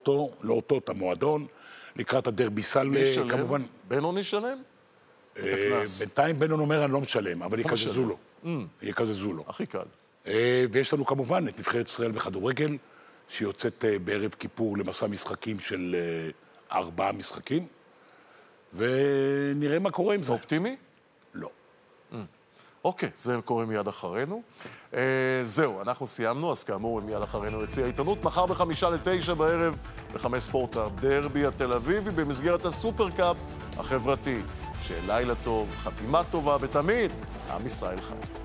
לאותו את המועדון, לקראת הדרבי סל, כמובן. בנון ישלם? בינתיים בנון אומר, אני לא משלם, אבל יקזזו לו. יקזזו לו. הכי קל. ויש לנו כמובן את נבחרת ישראל בכדורגל, שיוצאת בערב כיפור למסע משחקים של 4 משחקים, ונראה מה קורה עם זה. אופטימי? לא. אוקיי, זה קורה מיד אחרינו. זהו, אנחנו סיימנו, אז כאמור, מיד אחרינו יציע העיתונות. מחר ב8:55 בערב, ב5 ספורט הדרבי התל אביבי, במסגרת הסופרקאפ החברתי. שלילה טוב, חתימה טובה, ותמיד עם ישראל חי.